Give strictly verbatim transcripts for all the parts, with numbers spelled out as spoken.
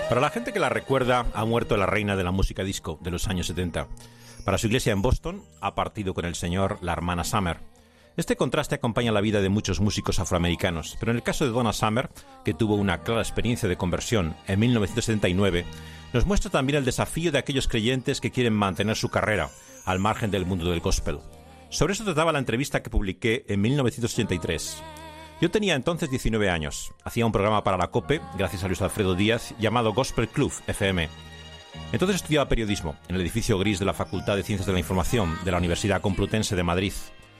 Para la gente que la recuerda, ha muerto la reina de la música disco de los años setenta. Para su iglesia en Boston, ha partido con el Señor la hermana Summer. Este contraste acompaña la vida de muchos músicos afroamericanos, pero en el caso de Donna Summer, que tuvo una clara experiencia de conversión en mil novecientos setenta y nueve, nos muestra también el desafío de aquellos creyentes que quieren mantener su carrera al margen del mundo del gospel. Sobre eso trataba la entrevista que publiqué en mil novecientos ochenta y tres. Yo tenía entonces diecinueve años. Hacía un programa para la COPE, gracias a Luis Alfredo Díaz, llamado Gospel Club F M. Entonces estudiaba periodismo en el edificio gris de la Facultad de Ciencias de la Información de la Universidad Complutense de Madrid.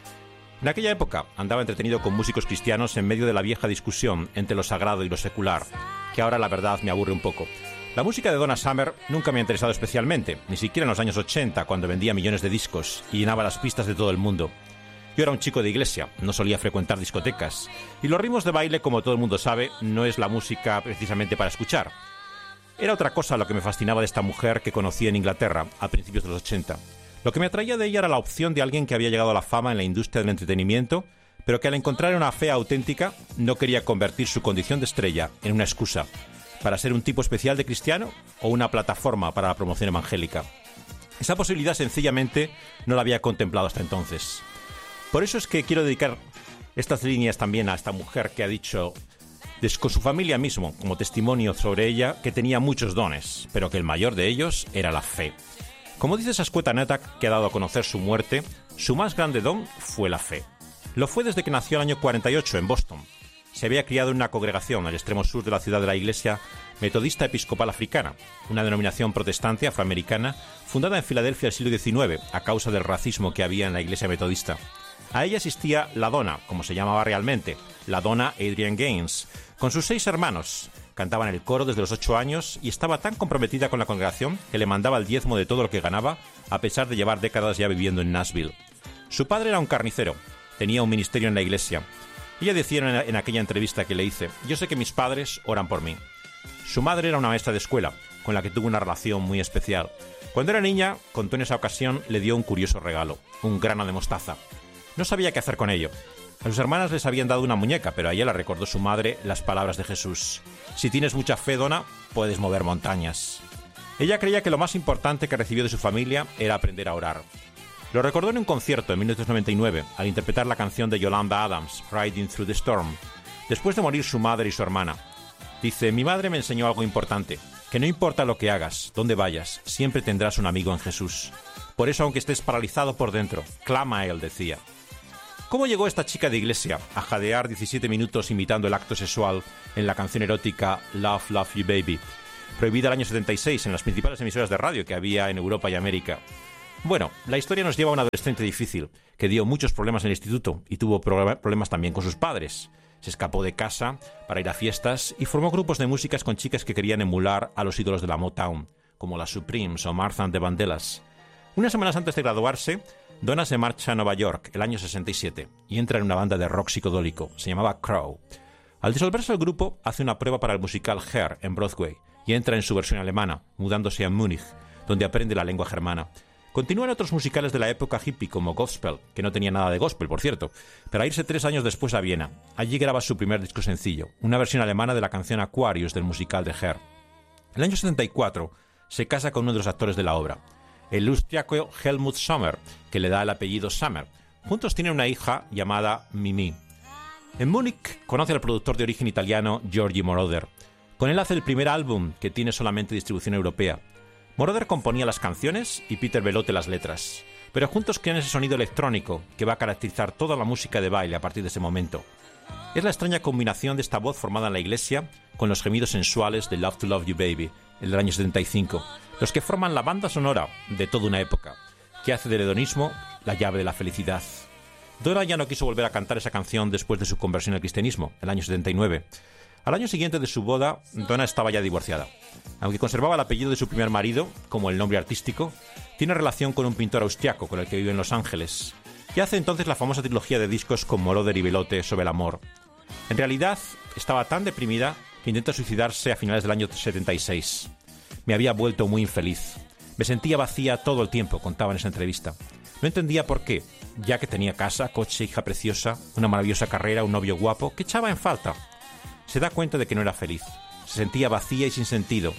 En aquella época andaba entretenido con músicos cristianos en medio de la vieja discusión entre lo sagrado y lo secular, que ahora la verdad me aburre un poco. La música de Donna Summer nunca me ha interesado especialmente, ni siquiera en los años ochenta, cuando vendía millones de discos y llenaba las pistas de todo el mundo. Yo era un chico de iglesia, no solía frecuentar discotecas, y los ritmos de baile, como todo el mundo sabe, no es la música precisamente para escuchar. Era otra cosa lo que me fascinaba de esta mujer que conocí en Inglaterra a principios de los ochenta. Lo que me atraía de ella era la opción de alguien que había llegado a la fama en la industria del entretenimiento, pero que al encontrar una fe auténtica no quería convertir su condición de estrella en una excusa para ser un tipo especial de cristiano o una plataforma para la promoción evangélica. Esa posibilidad sencillamente no la había contemplado hasta entonces. Por eso es que quiero dedicar estas líneas también a esta mujer que ha dicho, con su familia mismo, como testimonio sobre ella, que tenía muchos dones, pero que el mayor de ellos era la fe. Como dice esa escueta neta que ha dado a conocer su muerte, su más grande don fue la fe. Lo fue desde que nació en el año cuarenta y ocho en Boston. Se había criado en una congregación al extremo sur de la ciudad de la Iglesia Metodista Episcopal Africana, una denominación protestante afroamericana fundada en Filadelfia el siglo diecinueve a causa del racismo que había en la Iglesia Metodista. A ella asistía la Donna, como se llamaba realmente, la Donna Adrienne Gaines, con sus seis hermanos. Cantaba en el coro desde los ocho años y estaba tan comprometida con la congregación que le mandaba el diezmo de todo lo que ganaba, a pesar de llevar décadas ya viviendo en Nashville. Su padre era un carnicero, tenía un ministerio en la iglesia. Ella decía en aquella entrevista que le hice, yo sé que mis padres oran por mí. Su madre era una maestra de escuela, con la que tuvo una relación muy especial. Cuando era niña, contó en esa ocasión, le dio un curioso regalo, un grano de mostaza. No sabía qué hacer con ello. A sus hermanas les habían dado una muñeca, pero a ella le recordó su madre las palabras de Jesús. Si tienes mucha fe, Donna, puedes mover montañas. Ella creía que lo más importante que recibió de su familia era aprender a orar. Lo recordó en un concierto en mil novecientos noventa y nueve, al interpretar la canción de Yolanda Adams, Riding Through the Storm, después de morir su madre y su hermana. Dice, mi madre me enseñó algo importante, que no importa lo que hagas, dónde vayas, siempre tendrás un amigo en Jesús. Por eso, aunque estés paralizado por dentro, clama a él, decía. ¿Cómo llegó esta chica de iglesia a jadear diecisiete minutos imitando el acto sexual en la canción erótica Love, Love You Baby, prohibida el año setenta y seis en las principales emisoras de radio que había en Europa y América? Bueno, la historia nos lleva a una adolescente difícil, que dio muchos problemas en el instituto y tuvo problemas también con sus padres. Se escapó de casa para ir a fiestas y formó grupos de músicas con chicas que querían emular a los ídolos de la Motown, como las Supremes o Martha and the Vandellas. Unas semanas antes de graduarse, Donna se marcha a Nueva York, el año sesenta y siete, y entra en una banda de rock psicodélico, se llamaba Crow. Al disolverse el grupo, hace una prueba para el musical Hair en Broadway y entra en su versión alemana, mudándose a Múnich, donde aprende la lengua germana. Continúa en otros musicales de la época hippie como Gospel, que no tenía nada de gospel, por cierto, para irse tres años después a Viena. Allí graba su primer disco sencillo, una versión alemana de la canción Aquarius del musical de Hair. En el año setenta y cuatro se casa con uno de los actores de la obra, el austriaco Helmut Sommer, que le da el apellido Sommer. Juntos tienen una hija llamada Mimi. En Múnich conoce al productor de origen italiano Giorgi Moroder. Con él hace el primer álbum que tiene solamente distribución europea. Moroder componía las canciones y Peter Belote las letras, pero juntos crean ese sonido electrónico que va a caracterizar toda la música de baile a partir de ese momento. Es la extraña combinación de esta voz formada en la iglesia con los gemidos sensuales de Love to Love You Baby, el del año setenta y cinco, los que forman la banda sonora de toda una época, que hace del hedonismo la llave de la felicidad. Donna ya no quiso volver a cantar esa canción después de su conversión al cristianismo, el año setenta y nueve. Al año siguiente de su boda, Donna estaba ya divorciada. Aunque conservaba el apellido de su primer marido, como el nombre artístico, tiene relación con un pintor austriaco con el que vive en Los Ángeles, y hace entonces la famosa trilogía de discos con Moroder y Belote sobre el amor. En realidad, estaba tan deprimida que intenta suicidarse a finales del año setenta y seis. Me había vuelto muy infeliz. Me sentía vacía todo el tiempo, contaba en esa entrevista. No entendía por qué, ya que tenía casa, coche, hija preciosa, una maravillosa carrera, un novio guapo, ¿qué echaba en falta? Se da cuenta de que no era feliz. Se sentía vacía y sin sentido.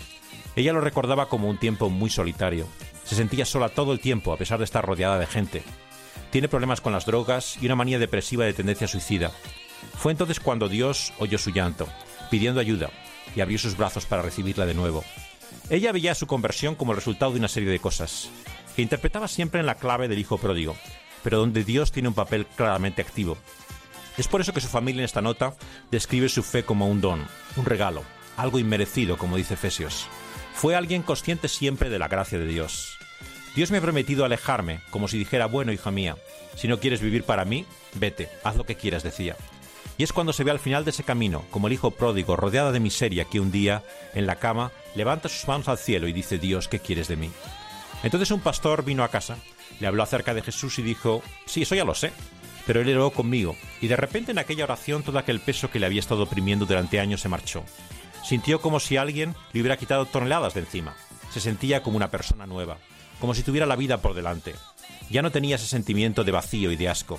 Ella lo recordaba como un tiempo muy solitario. Se sentía sola todo el tiempo a pesar de estar rodeada de gente. Tiene problemas con las drogas y una manía depresiva de tendencia suicida. Fue entonces cuando Dios oyó su llanto, pidiendo ayuda, y abrió sus brazos para recibirla de nuevo. Ella veía su conversión como el resultado de una serie de cosas, que interpretaba siempre en la clave del hijo pródigo, pero donde Dios tiene un papel claramente activo. Es por eso que su familia en esta nota describe su fe como un don, un regalo, algo inmerecido, como dice Efesios. Fue alguien consciente siempre de la gracia de Dios. Dios me ha prometido alejarme, como si dijera, bueno, hija mía, si no quieres vivir para mí, vete, haz lo que quieras, decía. Y es cuando se ve al final de ese camino, como el hijo pródigo, rodeada de miseria, que un día, en la cama, levanta sus manos al cielo y dice, Dios, ¿qué quieres de mí? Entonces un pastor vino a casa, le habló acerca de Jesús y dijo, sí, eso ya lo sé, pero él oró conmigo, y de repente en aquella oración todo aquel peso que le había estado oprimiendo durante años se marchó. Sintió como si alguien le hubiera quitado toneladas de encima. Se sentía como una persona nueva, como si tuviera la vida por delante. Ya no tenía ese sentimiento de vacío y de asco.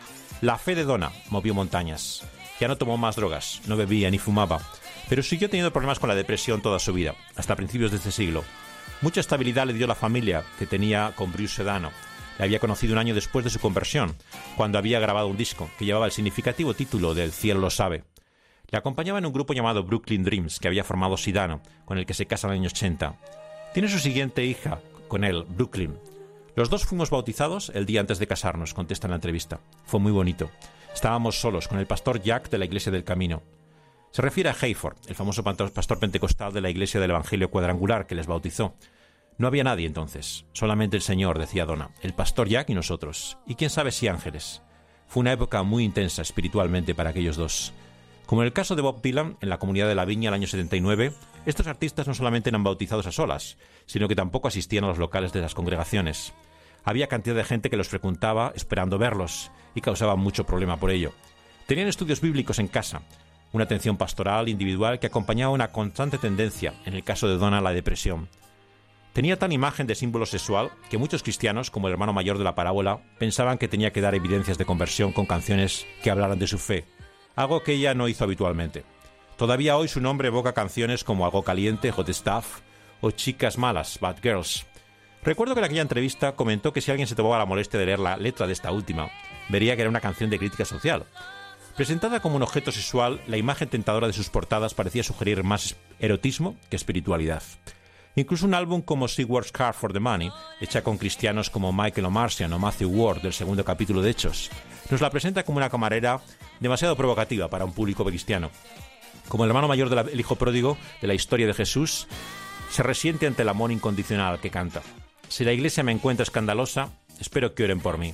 La fe de Donna movió montañas. Ya no tomó más drogas, no bebía ni fumaba, pero siguió teniendo problemas con la depresión toda su vida, hasta principios de este siglo. Mucha estabilidad le dio la familia que tenía con Bruce Sedano. Le había conocido un año después de su conversión, cuando había grabado un disco que llevaba el significativo título de El cielo lo sabe. Le acompañaba en un grupo llamado Brooklyn Dreams que había formado Sedano, con el que se casa en el año ochenta. Tiene su siguiente hija con él, Brooklyn. Los dos fuimos bautizados el día antes de casarnos, contesta en la entrevista. Fue muy bonito. Estábamos solos con el pastor Jack de la Iglesia del Camino. Se refiere a Hayford, el famoso pastor pentecostal de la Iglesia del Evangelio Cuadrangular que les bautizó. No había nadie entonces, solamente el Señor, decía Donna, el pastor Jack y nosotros, y quién sabe si ángeles. Fue una época muy intensa espiritualmente para aquellos dos. Como en el caso de Bob Dylan, en la comunidad de La Viña el año setenta y nueve, estos artistas no solamente eran bautizados a solas, sino que tampoco asistían a los locales de las congregaciones. Había cantidad de gente que los frecuentaba esperando verlos, y causaba mucho problema por ello. Tenían estudios bíblicos en casa, una atención pastoral individual que acompañaba una constante tendencia, en el caso de Donna, la depresión. Tenía tan imagen de símbolo sexual que muchos cristianos, como el hermano mayor de la parábola, pensaban que tenía que dar evidencias de conversión con canciones que hablaran de su fe, algo que ella no hizo habitualmente. Todavía hoy su nombre evoca canciones como Algo Caliente, Hot Stuff o Chicas Malas, Bad Girls. Recuerdo que en aquella entrevista comentó que si alguien se tomaba la molestia de leer la letra de esta última, vería que era una canción de crítica social. Presentada como un objeto sexual, la imagen tentadora de sus portadas parecía sugerir más erotismo que espiritualidad. Incluso un álbum como She Works Hard for the Money, hecha con cristianos como Michael O'Marcian o Matthew Ward del segundo capítulo de Hechos, nos la presenta como una camarera demasiado provocativa para un público cristiano. Como el hermano mayor del hijo pródigo de la historia de Jesús, se resiente ante el amor incondicional que canta. Si la iglesia me encuentra escandalosa, espero que oren por mí.